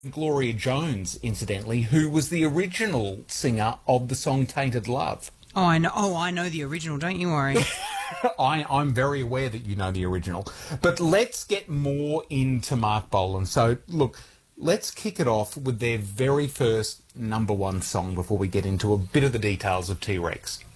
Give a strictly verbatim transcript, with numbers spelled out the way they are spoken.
Gloria Jones, incidentally, who was the original singer of the song Tainted Love. Oh, I know. Oh, I know the original. Don't you worry. I, I'm very aware that you know the original. But let's get more into Mark Bolan. So, look, let's kick it off with their very first number one song before we get into a bit of the details of T-Rex.